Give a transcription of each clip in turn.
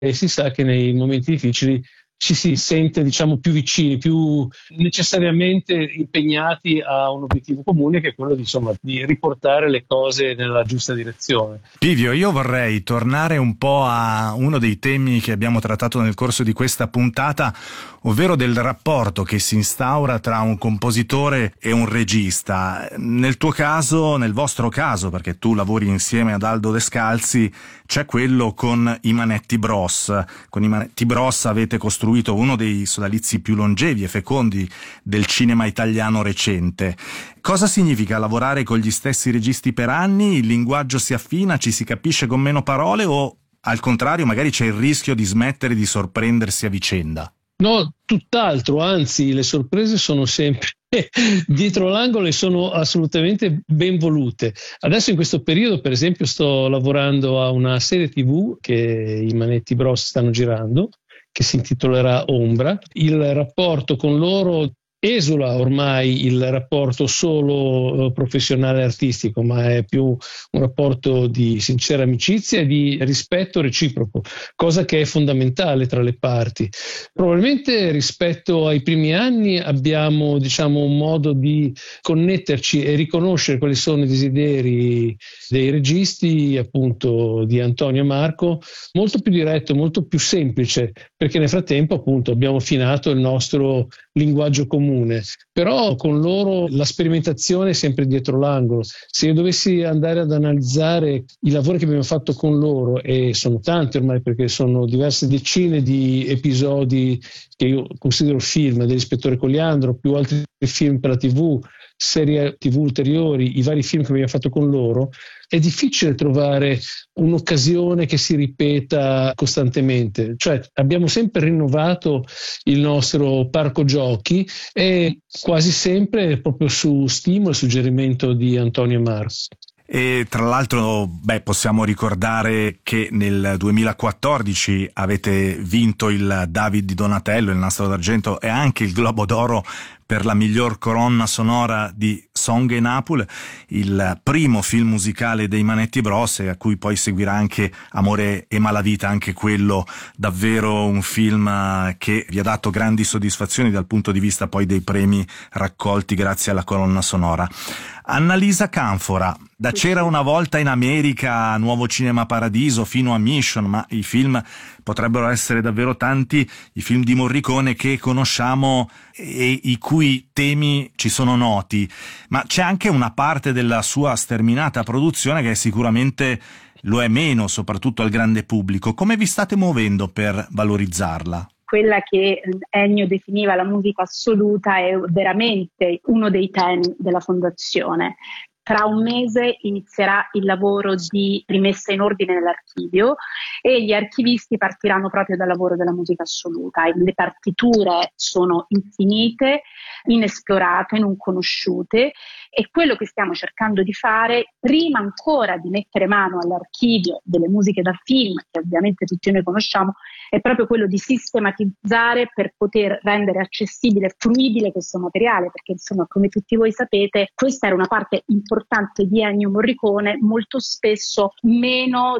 e si sa che nei momenti difficili ci si sente, diciamo, più vicini, più necessariamente impegnati a un obiettivo comune, che è quello di riportare le cose nella giusta direzione. Pivio, io vorrei tornare un po' a uno dei temi che abbiamo trattato nel corso di questa puntata, ovvero del rapporto che si instaura tra un compositore e un regista. Nel tuo caso, nel vostro caso, perché tu lavori insieme ad Aldo Descalzi, c'è quello con i Manetti Bros. Con i Manetti Bros avete costruito uno dei sodalizi più longevi e fecondi del cinema italiano recente. Cosa significa lavorare con gli stessi registi per anni? Il linguaggio si affina, ci si capisce con meno parole, o al contrario magari c'è il rischio di smettere di sorprendersi a vicenda? No, tutt'altro, anzi le sorprese sono sempre dietro l'angolo e sono assolutamente ben volute. Adesso in questo periodo, per esempio, sto lavorando a una serie TV che i Manetti Bros stanno girando, che si intitolerà Ombra. Il rapporto con loro esula ormai il rapporto solo professionale artistico, ma è più un rapporto di sincera amicizia e di rispetto reciproco, cosa che è fondamentale tra le parti. Probabilmente rispetto ai primi anni abbiamo, diciamo, un modo di connetterci e riconoscere quali sono i desideri dei registi, appunto di Antonio e Marco, molto più diretto, molto più semplice, perché nel frattempo appunto abbiamo affinato il nostro linguaggio comune. Però con loro la sperimentazione è sempre dietro l'angolo. Se io dovessi andare ad analizzare i lavori che abbiamo fatto con loro, e sono tanti ormai perché sono diverse decine di episodi che io considero film, dell'Ispettore Coliandro, più altri film per la TV, serie TV ulteriori, i vari film che abbiamo fatto con loro, è difficile trovare un'occasione che si ripeta costantemente. Cioè abbiamo sempre rinnovato il nostro parco giochi e quasi sempre proprio su stimolo e suggerimento di Antonio e Marco. E tra l'altro, possiamo ricordare che nel 2014 avete vinto il David di Donatello, il Nastro d'Argento e anche il Globo d'Oro per la miglior colonna sonora di Song e Napoli, il primo film musicale dei Manetti Bros, a cui poi seguirà anche Amore e Malavita, anche quello davvero un film che vi ha dato grandi soddisfazioni dal punto di vista poi dei premi raccolti grazie alla colonna sonora. Annalisa Canfora, da C'era una volta in America, Nuovo Cinema Paradiso, fino a Mission, ma i film potrebbero essere davvero tanti, i film di Morricone che conosciamo e i cui temi ci sono noti, ma c'è anche una parte della sua sterminata produzione che sicuramente lo è meno, soprattutto al grande pubblico. Come vi state muovendo per valorizzarla? Quella che Ennio definiva la musica assoluta è veramente uno dei temi della Fondazione. Tra un mese inizierà il lavoro di rimessa in ordine nell'archivio e gli archivisti partiranno proprio dal lavoro della musica assoluta. Le partiture sono infinite, inesplorate, non conosciute, e quello che stiamo cercando di fare, prima ancora di mettere mano all'archivio delle musiche da film, che ovviamente tutti noi conosciamo, è proprio quello di sistematizzare per poter rendere accessibile e fruibile questo materiale, perché insomma, come tutti voi sapete, questa era una parte importante di Ennio Morricone, molto spesso meno,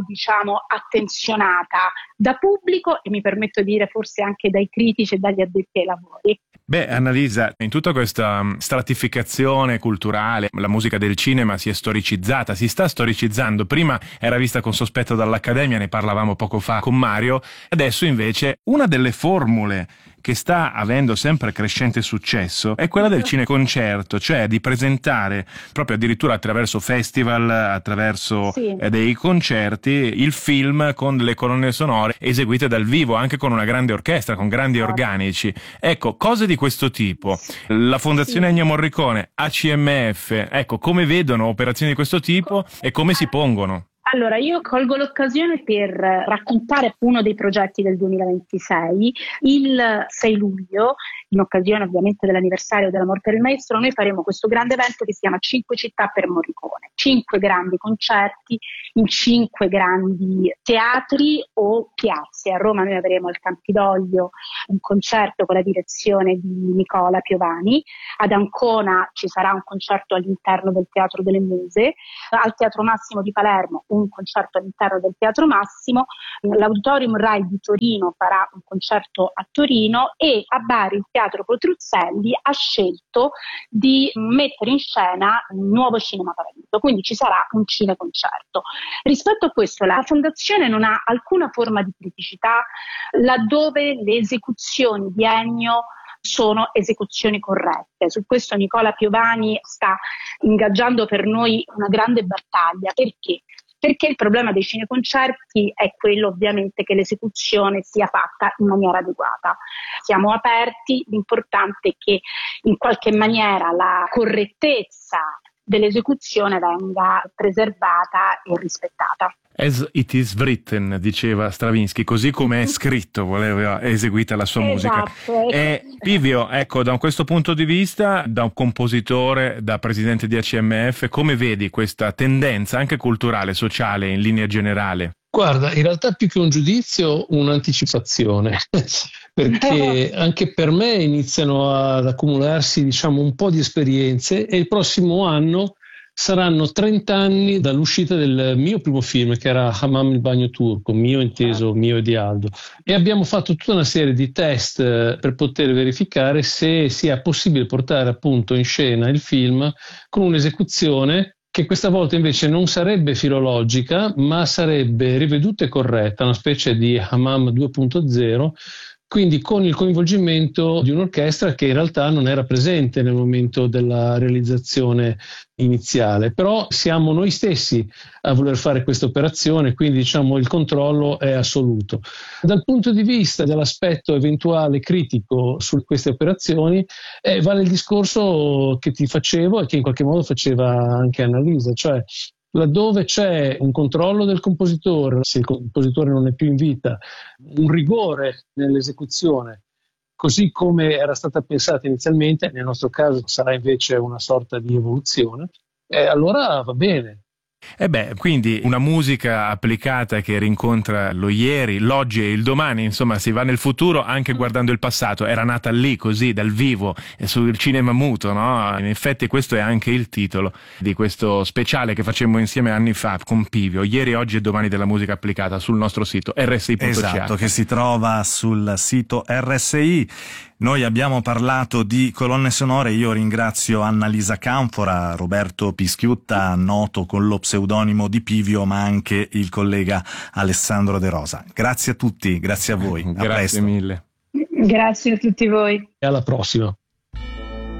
attenzionata da pubblico e mi permetto di dire forse anche dai critici e dagli addetti ai lavori. Annalisa, in tutta questa stratificazione culturale, la musica del cinema si è storicizzata, si sta storicizzando. Prima era vista con sospetto dall'Accademia, ne parlavamo poco fa con Mario, adesso invece una delle formule che sta avendo sempre crescente successo è quella del cineconcerto, cioè di presentare proprio addirittura attraverso festival, attraverso dei concerti, il film con delle colonne sonore eseguite dal vivo, anche con una grande orchestra, con grandi organici. Ecco, cose di questo tipo. La Fondazione Ennio Morricone, ACMF, ecco, come vedono operazioni di questo tipo e come si pongono? Allora, io colgo l'occasione per raccontare uno dei progetti del 2026. Il 6 luglio, in occasione ovviamente dell'anniversario della morte del maestro, noi faremo questo grande evento che si chiama 5 città per Morricone. 5 grandi concerti in 5 grandi teatri o piazze. A Roma noi avremo al Campidoglio un concerto con la direzione di Nicola Piovani, ad Ancona ci sarà un concerto all'interno del Teatro delle Muse, al Teatro Massimo di Palermo un un concerto all'interno del Teatro Massimo, l'Auditorium Rai di Torino farà un concerto a Torino e a Bari il Teatro Petruzzelli ha scelto di mettere in scena un nuovo Cinema Paradiso, quindi ci sarà un cineconcerto. Rispetto a questo la Fondazione non ha alcuna forma di criticità laddove le esecuzioni di Ennio sono esecuzioni corrette. Su questo Nicola Piovani sta ingaggiando per noi una grande battaglia. Perché? Perché il problema dei cineconcerti è quello ovviamente che l'esecuzione sia fatta in maniera adeguata. Siamo aperti, l'importante è che in qualche maniera la correttezza dell'esecuzione venga preservata e rispettata. As it is written, diceva Stravinsky, così come è scritto voleva eseguita la sua musica. Pivio, ecco, da questo punto di vista, da un compositore, da presidente di ACMF, come vedi questa tendenza anche culturale, sociale in linea generale? Guarda, in realtà più che un giudizio, un'anticipazione, perché anche per me iniziano ad accumularsi, diciamo, un po' di esperienze e il prossimo anno saranno 30 anni dall'uscita del mio primo film, che era Hammam il bagno turco, mio inteso, mio e di Aldo, e abbiamo fatto tutta una serie di test per poter verificare se sia possibile portare appunto in scena il film con un'esecuzione che questa volta invece non sarebbe filologica, ma sarebbe riveduta e corretta, una specie di Hammam 2.0, quindi con il coinvolgimento di un'orchestra che in realtà non era presente nel momento della realizzazione iniziale, però siamo noi stessi a voler fare questa operazione, quindi diciamo il controllo è assoluto. Dal punto di vista dell'aspetto eventuale critico su queste operazioni, vale il discorso che ti facevo e che in qualche modo faceva anche Annalisa, cioè laddove c'è un controllo del compositore, se il compositore non è più in vita, un rigore nell'esecuzione, così come era stata pensata inizialmente, nel nostro caso sarà invece una sorta di evoluzione, allora va bene. Quindi una musica applicata che rincontra lo ieri, l'oggi e il domani, insomma si va nel futuro anche guardando il passato, era nata lì così dal vivo sul cinema muto, no? In effetti questo è anche il titolo di questo speciale che facemmo insieme anni fa con Pivio, ieri, oggi e domani della musica applicata, sul nostro sito rsi.ch. Esatto, che si trova sul sito RSI. Noi abbiamo parlato di colonne sonore, io ringrazio Annalisa Canfora, Roberto Pischiutta, noto con lo pseudonimo di Pivio, ma anche il collega Alessandro De Rosa. Grazie a tutti, grazie a voi. Grazie mille. Grazie a tutti voi. E alla prossima.